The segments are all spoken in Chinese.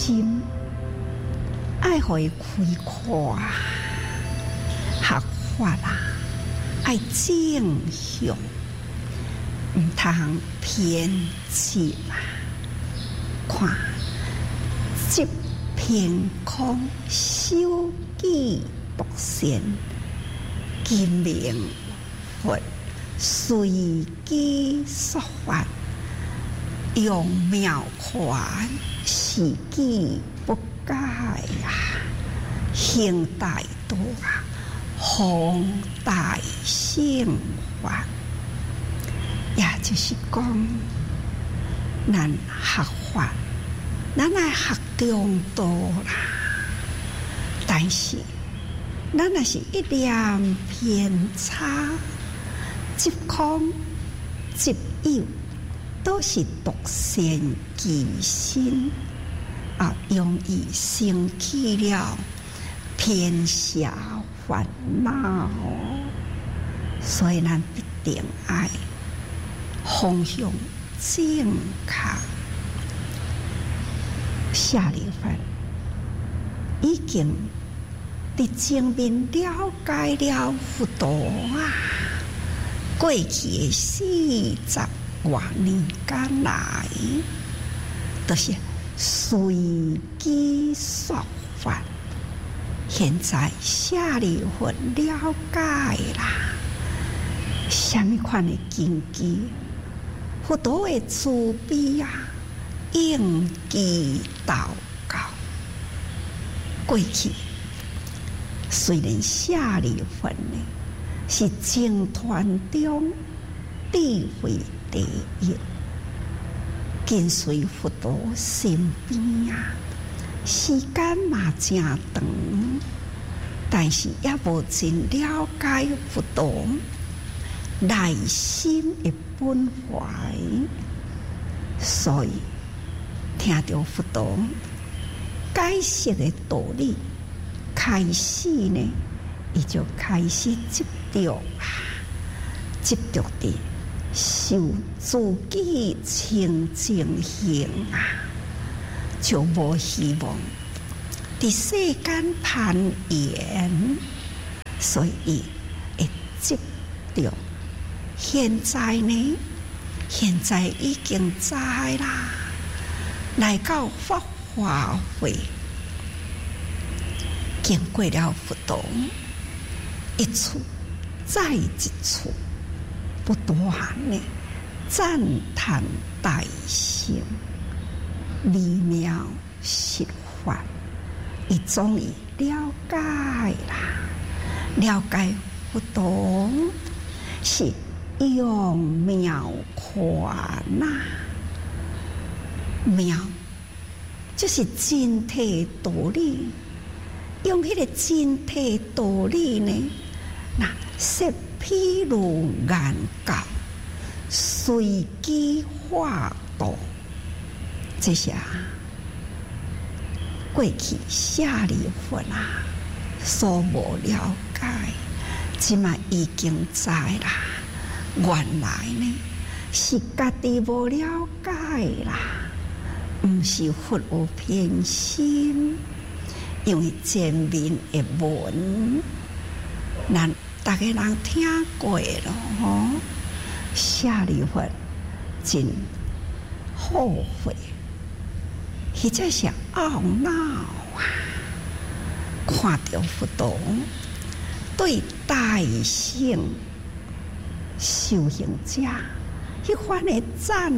心，爱互伊开阔，学法啦，爱正向，毋通偏执啊！看，即凭空修己独善，今明佛随机说法，用妙权是己不改啊！行大道啊，弘大乘法，也就是讲，咱学法，咱来学中道啦。但是，咱若是一念偏差，即空即有，都是独善其身啊，容易生起了偏狭烦恼，所以咱必定爱方向正确。下里凡已经伫前面了解了佛陀啊，过去40多年间来，都是随机说法。现在下里凡了解啦，什么款的根基？佛陀的慈悲啊，应机祷告。过去虽然下里凡呢是僧团中智慧第一，跟随佛陀身边啊，时间嘛真长，但是也无真了解佛陀内心的本怀，所以听到佛陀解释的道理，开始呢，伊就开始执着的受自己清净行啊，就无希望伫世间攀岩，所以伊会执着。现在已经知啦，来到法华会，经过了佛陀一处再一处，不断的赞叹大乘微妙实法，伊终于了解啦，了解佛陀是用妙权呐，妙就是真谛道理，用迄个真谛道理呢，那说譬如言教，随机化度，这些过去下里凡啊所无了解，即嘛已经知啦。原来呢是家己无了解啦，毋是佛有偏心，因为前面的文，咱大家人听过咯吼，下里凡真后悔，或者是懊恼啊，看到佛陀对大乘修行者迄款的赞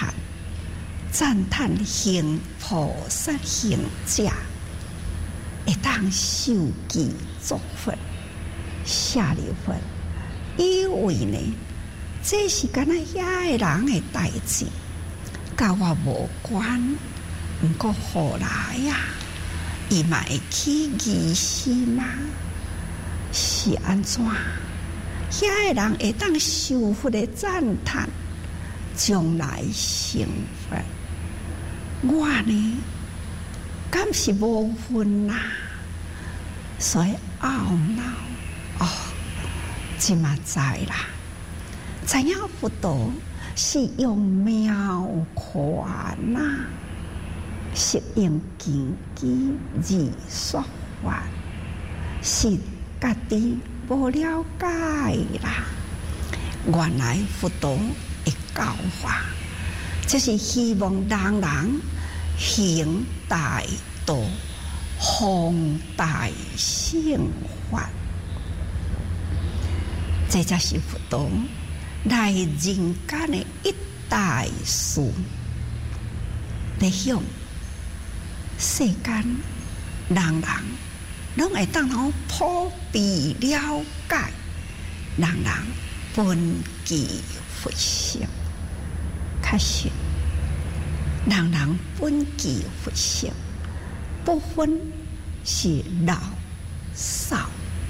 叹行菩萨行者会当受记作佛，下里凡以为呢，这是敢若遐个人的代志，甲我无关。毋过后来呀，伊嘛会起疑心啊，是安怎？遐个人会当受佛的赞叹，将来成佛。我呢，敢是无份呐，所以懊恼哦，即嘛知啦，知影佛陀是用妙权呐， 适应根基而说法，是家己无了解啦。原来佛陀的教法，就是希望人人行大道，弘大乘法。这才是佛陀来人间的一大事，来向世间人人拢会当好普遍了解，人人本具佛性。确实，人人本具佛性，不分是老少。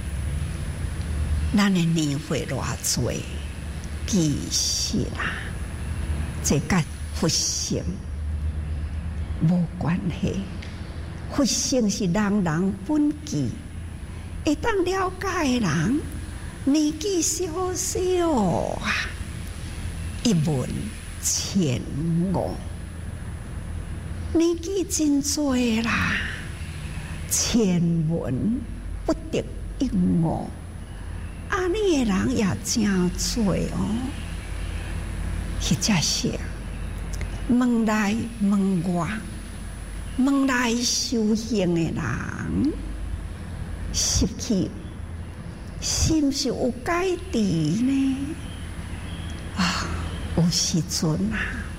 咱的年岁偌侪，其实啦，这甲佛性无关系。佛性是人人本具，会当了解的人，年纪小小啊，一文千误，年纪真多啦，千文不得一误。安尼的人也真多哦，或者是门内门外、门内修行的人，失去是毋是有改变呢？啊，有时阵啊，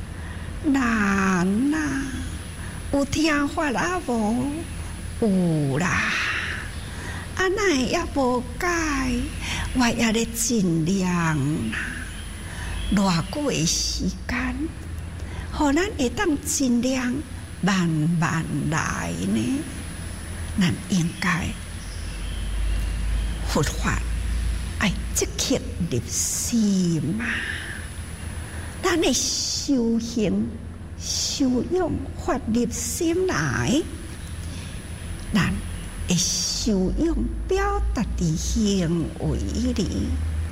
难啊，有听法啊无？有啦。啊，那也无改，我也咧尽量啦。偌久的时间，互咱会当尽量慢慢来呢。咱应该佛法爱即刻入心嘛。咱的修行、修养法入心来，咱会修养表达伫行为里，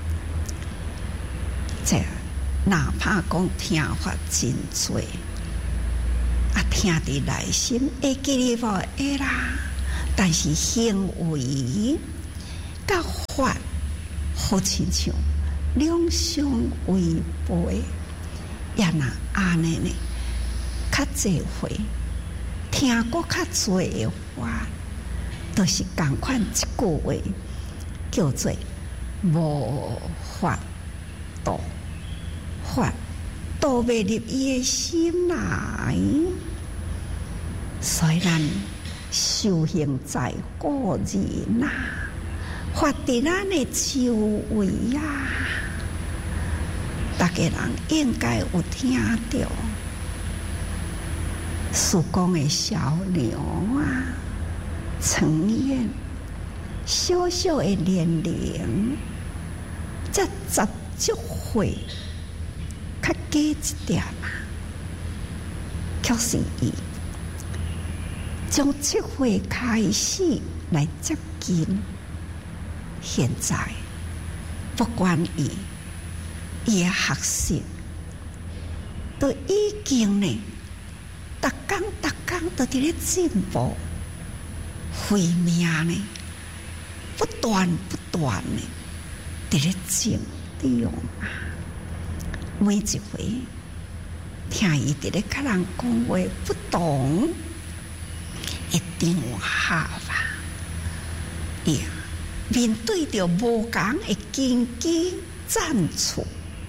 这哪怕讲听法真多，啊，听伫内心会记哩无会啦，但是行为甲法好亲像两相违背，也若安尼呢，较侪回听过较侪的话。都是同款一句话，叫做无法度，法度未入伊的心来。虽然修行在个人呐，法伫咱的周围啊，大家人应该有听到，苏公的小牛啊。成年小小的年龄，才10岁，较加一点嘛，却是伊从7岁开始来接近，现在不管伊的学习，都已经呢，逐工都伫咧进步。慧命呢，不断呢，伫咧进中啊！每一回听伊伫咧甲人讲话不同，一定有合吧？伊面对着无共的根基赞处，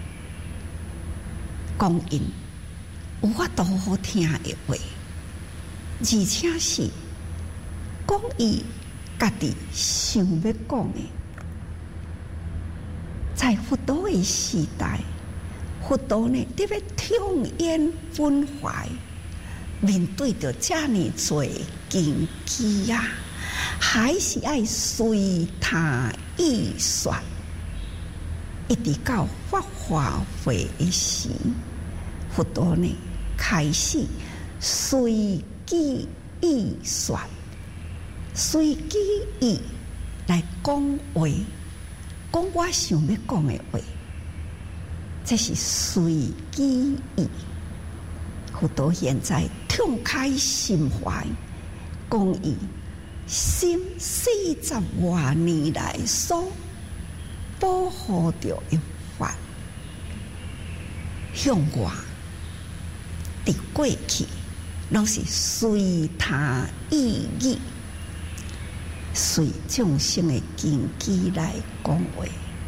讲因有法度好听的话，而且是。讲伊家己想要讲的，在佛陀的时代，佛陀呢特别痛怨分怀，面对着这么多根基啊，还是爱随他意说，一直到法华会的时，佛陀呢开始随机意说。随机意来讲话，讲我想要讲的话，这是随机意。 佛陀现在痛开心怀，讲伊心40多年来所保护着的法，向我伫过去拢是随他意义，随众生的根基来讲话。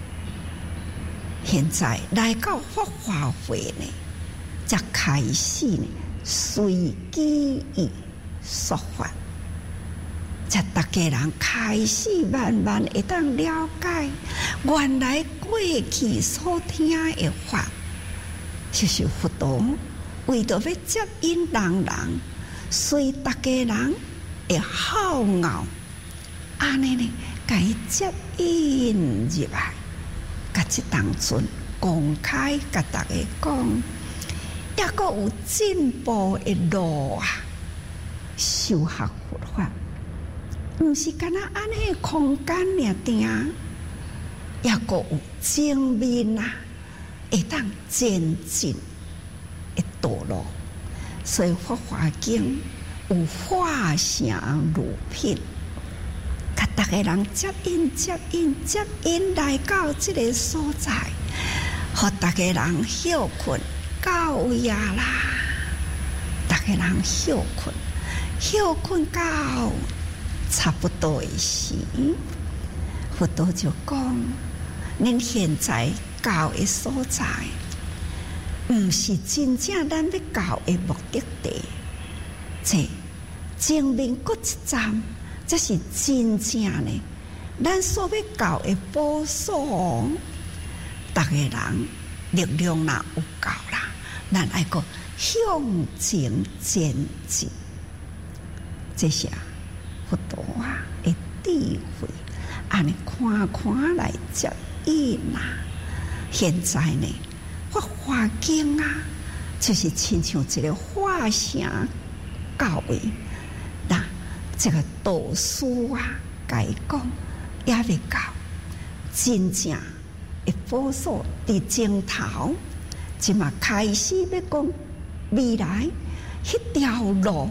现在来到法华会呢，才开始呢随机意说法，才大家人开始慢慢会当了解，原来过去所听的法，就是佛陀为着要接引人，随大家人会好傲，安尼呢，甲伊接引入来。甲即当阵公开甲大家讲，抑阁有进步的路啊！修学佛法，毋是干那安尼空间尔定，抑阁有正面啊，会当前进的道路。所以《法华经》有化成如品。甲大家人接引来到这个所在，互大家人休困到夜啦。大家人休困到差不多的时，佛陀就讲：恁现在到的所在，毋是真正咱要到的目的地，这前面搁一站。这是真正的，咱所要到的宝所，大家人力量若有够啦，咱爱个向前前进。这是佛陀啊的智慧，安尼看来接引啊。现在呢，法华经啊，就是亲像一个化成教诲，那。这个导师啊，该讲也未到，真正的宝所伫前头，即嘛开始要讲未来迄条路，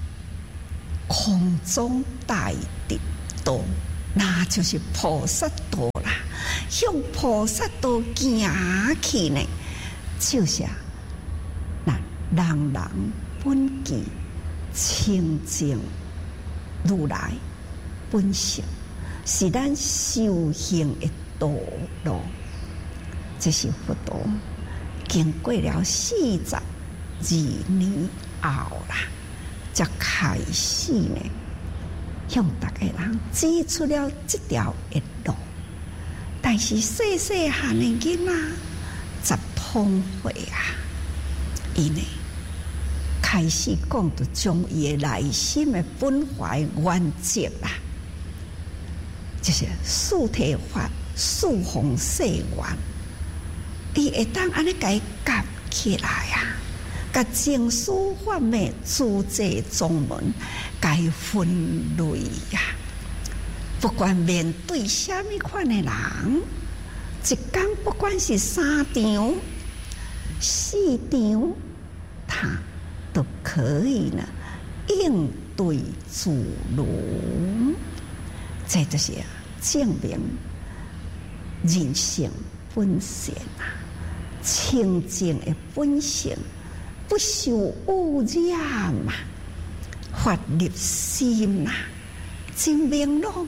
空中大地道，那就是菩萨道啦。向菩萨道行去呢，就是那人本具清净。如来本性是咱修行的道路，这是佛陀经过了42年后啦，才开始呢，向大家人指出了这条的路。但是细汉的囡仔十通会啊，伊呢？开始讲到将伊的内心的本怀原则啦，就是四体法、四弘誓愿，伊会当安尼甲伊夹起来啊，甲经书法的诸济宗门甲伊分类啊。不管面对什么款的人，一天不管是3场、4场，他。都可以呢，应对自如。这就是证明人性本善啊，清净的本性不受污染嘛，法入心呐，真明朗。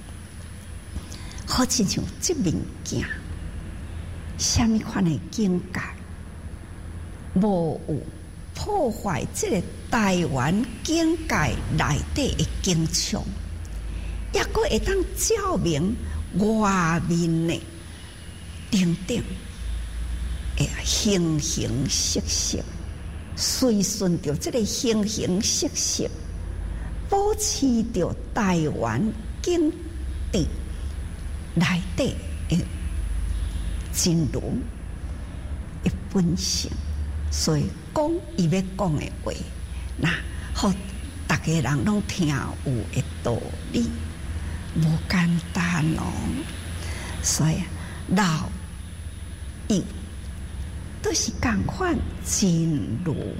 好亲像这物件，什么款的境界，无有。破坏这个台湾境界内底的景象，也阁会当照明外面的等等的形形色色，随顺着这个形形色色，保持着台湾境地内底的真如的本性。所以讲伊要讲的话，那好，大家人拢听有的道理，无简单哦。所以老幼都是共款真如本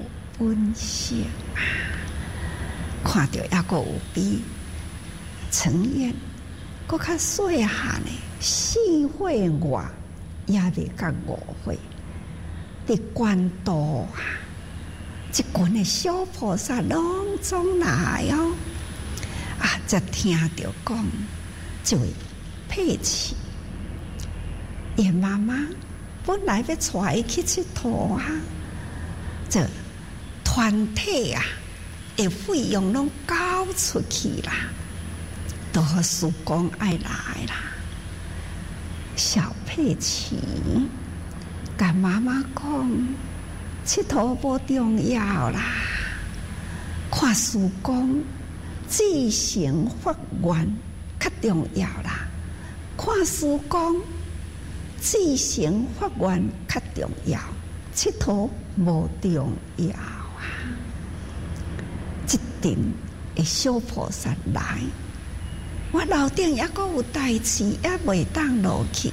温馨啊！看到还阁有比陈燕阁较细汉的4岁外，也未到5岁，伫关渡啊，一群的小菩萨拢总来哦，啊，才听到讲，这位佩奇，伊妈妈本来要带伊去佚佗啊，这团体啊，的费用拢交出去啦，都和叔公爱来啦。小佩奇甲妈妈讲，佚佗无重要啦，看叔公自行发愿较重要啦，看叔公自行发愿较重要，佚佗无重要啊！一阵的小菩萨来，我楼顶还阁有代志，也未当落去。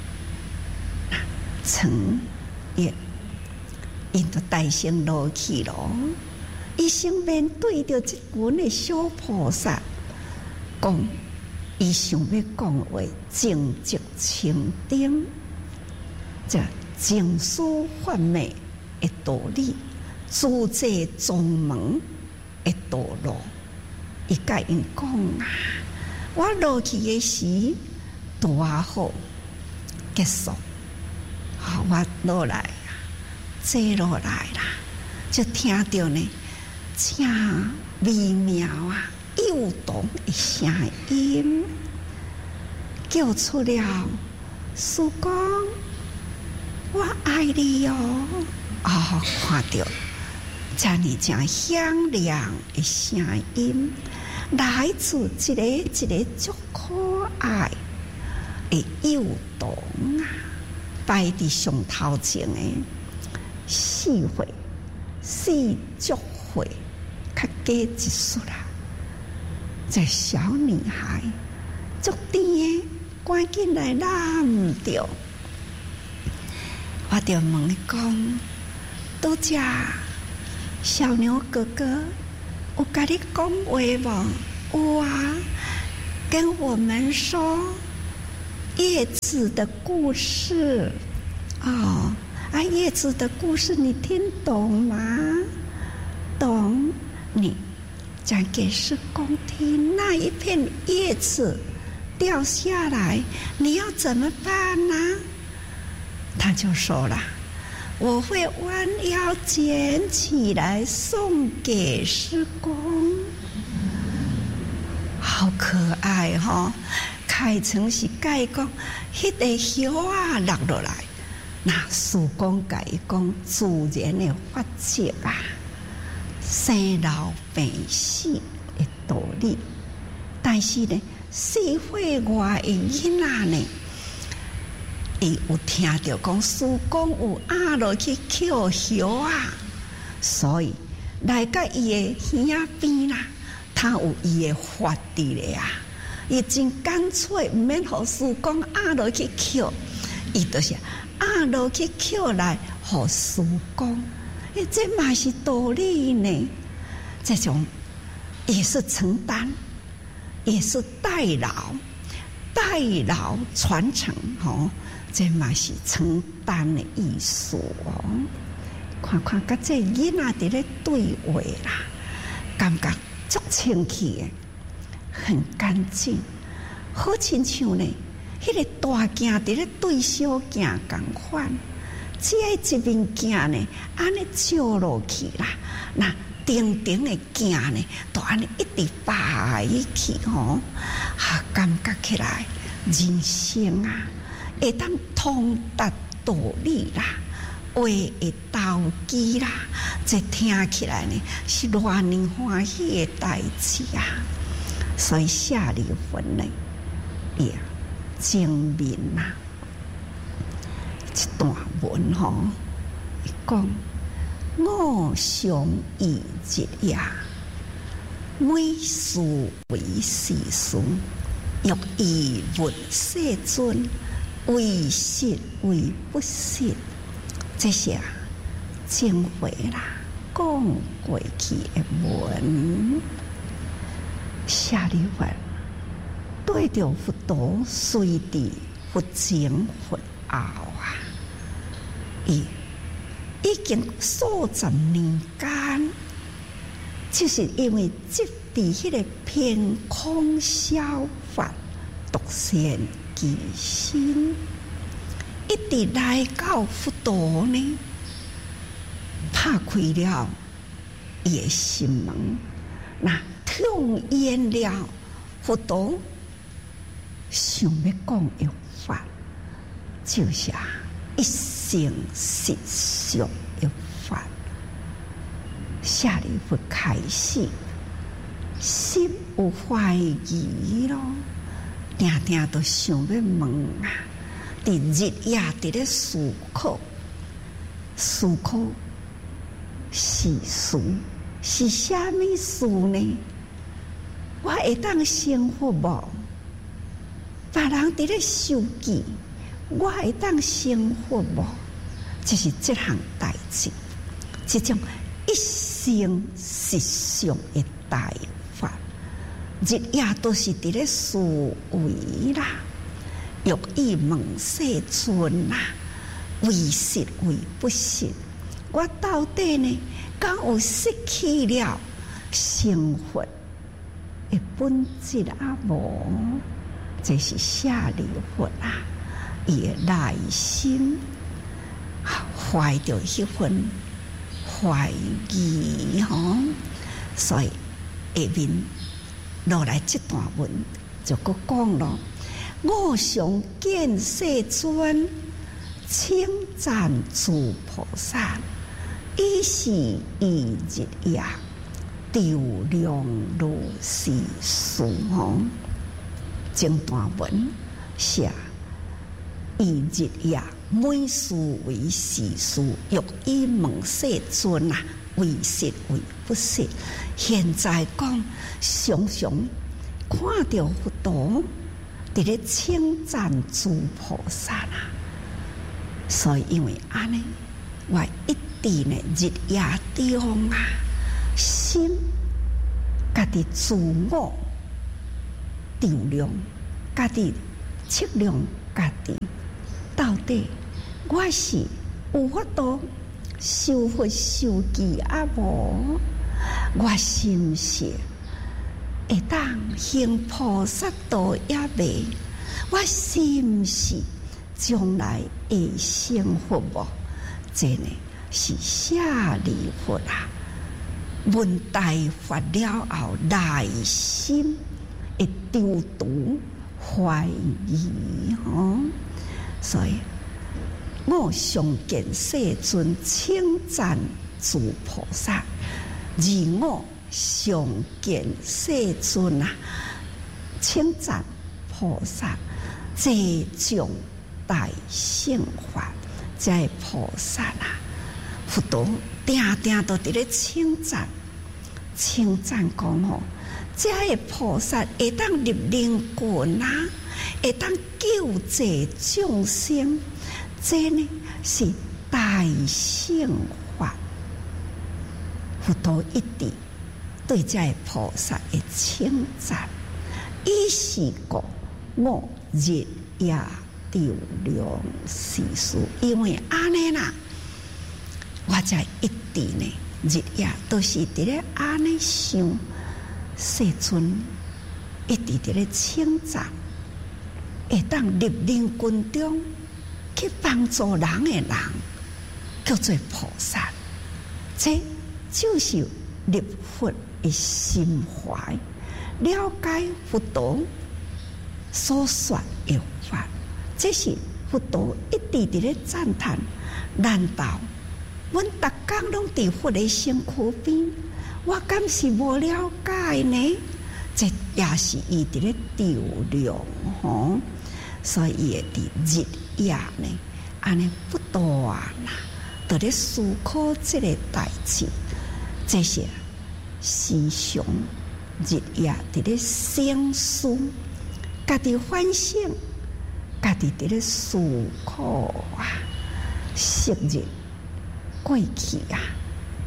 陈燕因就大声落去咯，伊先面对着这群的小菩萨，讲伊想要讲话，正直清定，这净思幻昧的道理，自在宗门的道路，伊甲因讲啊，我落去的时多好结束，好，我落来啊，坐落来啦，就听到呢，正微妙啊，幼童的声音，叫出了叔公，我爱你哦！哦，看到这样正响亮的声音，来自一个足可爱的幼童啊，摆伫上头前的4岁、4足岁，较加一岁啦。这小女孩足甜的，赶紧来揽着。我就问伊讲，拄则小牛哥哥有甲你讲话无？有啊，跟我们说叶子的故事。哦，啊，叶子的故事你听懂吗？懂。你讲给师公听，那一片叶子掉下来，你要怎么办呢？他就说了，我会弯腰捡起来送给师公。好可爱哈、哦！开成是解讲，迄个叶啊落落来，那师公甲伊讲自然的法则啊，生老病死的道理。但是呢，4岁外的囡仔呢，伊有听到讲师公有压落去捡叶啊，所以来到伊的耳边啦，他有伊的法伫咧啊。伊真干脆，毋免互师公压落去捡，伊就是压落去捡来互师公。这嘛是道理呢。这种也是承担，也是代劳传承吼。这嘛是承担的意思哦。看看甲这囡仔伫咧对话啦，感觉足清气的，很干净，好亲像呢，迄个大镜伫咧对小镜共款。只要一面镜呢，安尼照落去啦，那顶顶的镜呢，都安尼一直摆去吼，啊，感觉起来人生啊，会当通达道理啦，话会投机啦，这听起来呢是偌尼欢喜的代志啊！所以下离婚呢，也证明啦。一段文吼，伊讲我常以日也，每事为时顺，欲以问世尊，为实为不实。这些啊，经会啦， 讲过去的文。舍利弗对着佛陀随地佛前佛后啊，已经数十年间，就是因为执伫迄个偏空消法独善其身，一直来到佛陀呢，拍开了伊的心门，那痛厌了佛陀想要讲的法，就是一生实相的法。舍利弗开始心有怀疑咯，定定都想要问啊，伫日夜伫咧思考是事是虾米事呢？我会当成佛无？别人伫咧受记，我会当成佛无？就是这项代志，这种一生实相的大法，日夜都是伫咧思维啦，欲以问世尊啦，为实为不实，我到底呢，敢有失去了成佛的本质啊？无，这是舍利弗啊，伊的内心怀着迄份怀疑吼，所以下面落来这段文就搁讲咯。我常见世尊，称赞诸菩萨，以是以日夜调量如是事吼。整段文写以日夜每事为是事，欲以问世尊啊，为实为不实。现在讲常常看到佛陀伫咧称赞诸菩萨啦，所以因为安尼，我一直呢日夜中啊，心家己自我调量，家己测量家己，到底我是有法度受佛受记啊无？我是毋是会当行菩萨道也未？我是毋是将来会成佛无？这呢是舍利弗啊，闻大法了后，内心会丢毒怀疑吼，所以我常见世尊称赞诸菩萨，而我常见世尊啊，称赞菩萨，这种大乘法，这菩萨啊，佛陀定定都伫咧称赞讲吼，这个菩萨会当入灵魂啊，会当救济众生，这呢是大乘法。佛陀一直对这个菩萨的称赞，伊是讲我日夜调量是事，因为安尼啦，我才一直呢日夜都是伫咧安尼想，世尊一直伫咧称赞，会当入灵魂中去帮助人的人，叫做菩萨。这就是入佛的心怀，了解佛陀所说的法，这是佛陀一直伫咧赞叹。难道阮逐工拢伫佛的身躯边，我敢是无了解呢？这也是伊伫咧调量吼，所以伊会伫日夜呢，安尼不断啦，伫咧思考这个代志。这些时常日夜伫咧省思，家己反省，家己伫咧思考啊，昔日过去啊，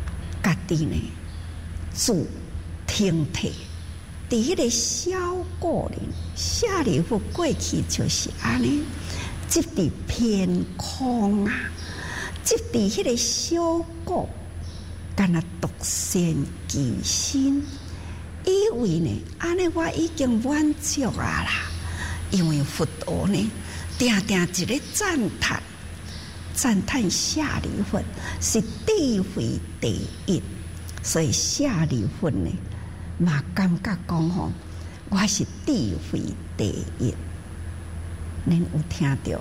家己呢自停体。伫迄个小古人舍利弗过去就是安尼，即伫偏空啊，即伫迄个小古，敢若独善其身，以为呢安尼我已经满足啊啦。因为佛陀呢，定定一个赞叹舍利弗是智慧第一，所以舍利弗呢嘛感觉讲吼，我是智慧第一。恁有听到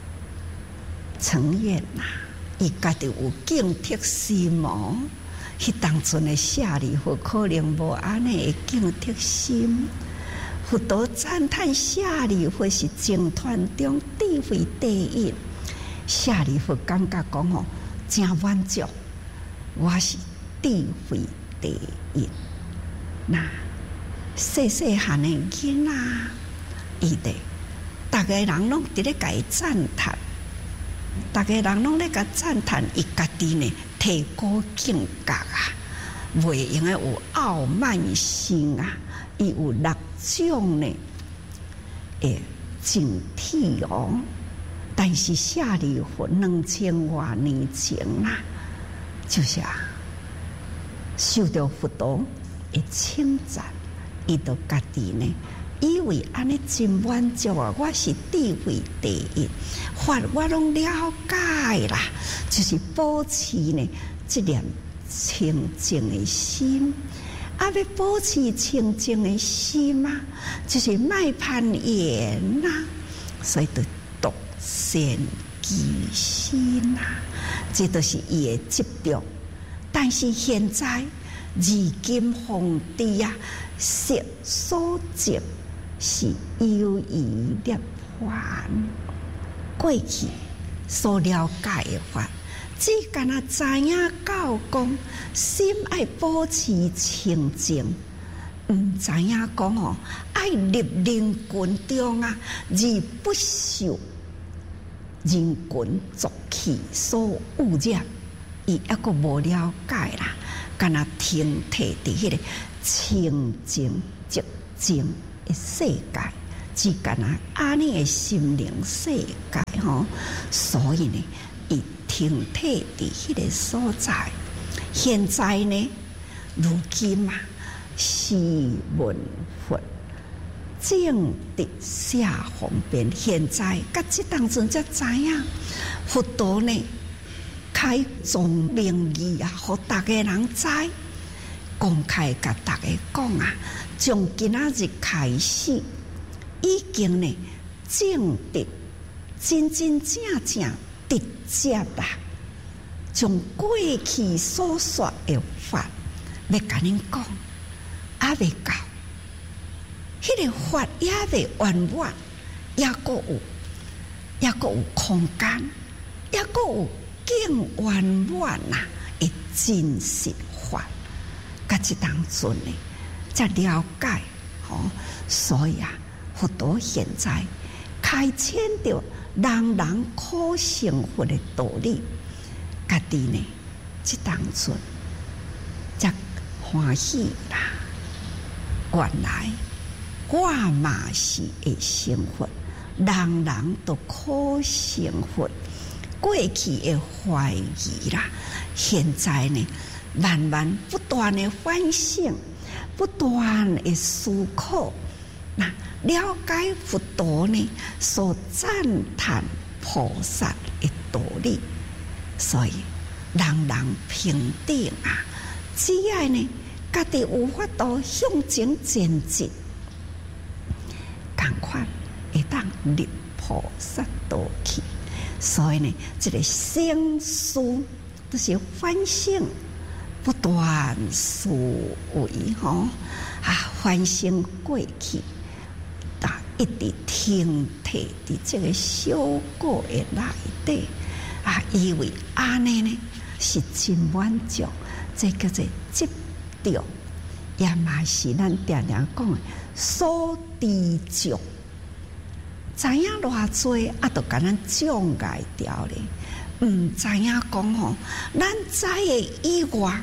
承愿呐？伊家己有警惕心哦。迄当阵的舍利弗可能无安尼的警惕心。佛陀赞叹舍利弗是净团中智慧第一。舍利弗感觉讲吼，真满足，我是智慧第一。那细细汉的囡仔，伊哋，逐个人拢伫咧甲伊赞叹，逐个人拢咧甲赞叹，伊家己呢提高境界啊，袂用诶有傲慢心啊，伊有6种呢诶警惕哦。但是舍利弗2000多年前啦，就是受到佛陀的称赞，伊就家己呢，以为安尼真满足啊！我是智慧第一，法我拢了解啦，就是保持呢这念清净的心。要保持清净的心啊，就是莫攀缘呐，所以就独善其身呐，这都是伊的执着。但是现在如今皇帝啊，色所执是优于涅槃。过去所了解的法，只敢若知影到讲心爱保持清净，毋知影讲哦，爱入人群中啊，而不受人群俗气所污染。伊抑个无了解啦，敢若停摕伫迄个清净寂静的世界，只敢若安尼的心灵世界吼，所以呢，伊停摕伫迄个所在。现在呢，如今啊，时闻佛正直下方便，现在甲即当阵才知影，佛陀呢开宗明义啊，互大家人知，公开甲大家讲啊，从今仔日开始，已经呢正直真真正正直接啦，从过去所说的法，要甲恁讲，还未到，迄个法也未完满，也阁有空间，也阁有更圆满呐的真实法，甲即当阵呢，才了解吼。所以啊，佛陀现在开启着人人可成佛的道理，家己呢，即当阵才欢喜啦。原来我嘛是会成佛，人人都可成佛。过去的怀疑啦，现在呢，慢慢不断的反省，不断的思考，那了解佛陀呢所赞叹菩萨的道理，所以人人平等啊！只要呢，家己有法度向前前进，同款会当入菩萨道去。所以呢，这个省思都是反省，不断思维吼反省过去，一直停摕伫这个小果的内底以为安尼呢是真满足，这叫做执着，也嘛是咱常常讲的所知足。知影偌济都甲咱障碍掉咧，毋知影讲吼，咱知的以外，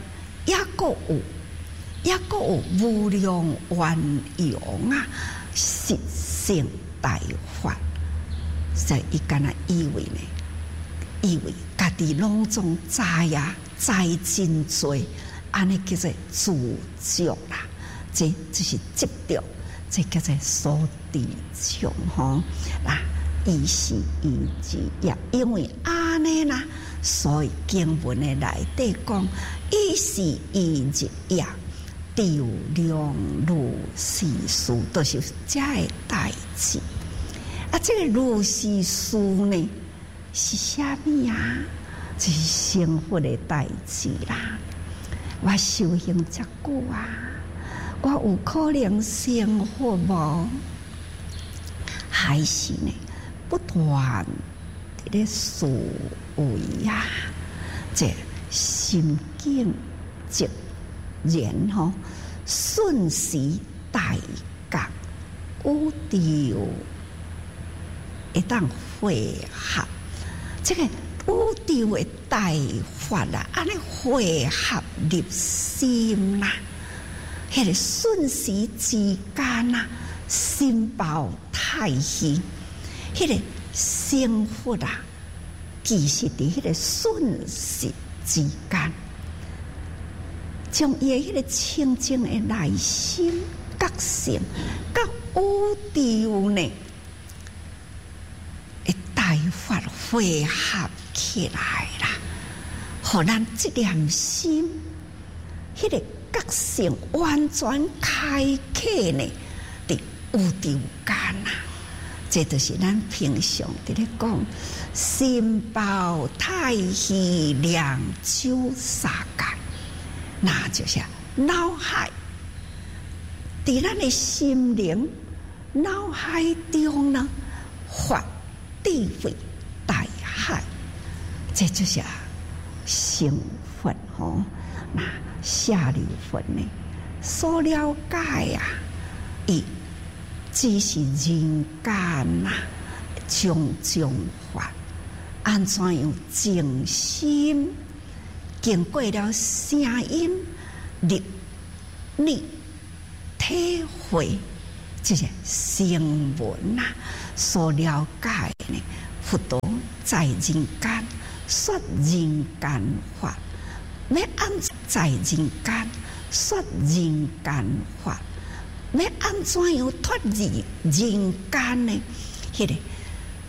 也个有无量万用啊，实性大法。所以伊敢若以为家己拢总知呀，知真多，安尼叫做自足啦。这是执着，这叫做所知障吼。嗱，伊是伊之也，因为安尼啦，所以经文的内底讲，伊是伊之也。调量如是事，都是这个代志。啊，这个如是事呢，是啥物啊？就是生活的代志啦。我修行这久啊，我有可能生活无？还是呢，不断的思维呀？这心境直然吼，顺时大觉有调，会当汇合这个有调的大法啦，安尼汇合入心啦，迄个瞬时之间啊，心包太虚，迄个生活啊，其实伫迄个瞬时之间。将伊迄个清净的内心觉性，甲有调呢，会大法汇合起来啦，互咱这念心，迄个觉性完全开启呢，伫有调间啊，这就是咱平常伫咧讲，心包太虚，两手沙干。那就是脑海，伫咱的心灵脑海中呢，发智慧大海，这就是成佛吼。那下流佛呢，所了解呀，伊只是人间呐，种种法，安怎样静心？经过了声音、力、体会，这些声闻啊，所了解呢，佛陀在人间说人间法，要安在人间说人间法，要安怎样脱离人间呢？迄个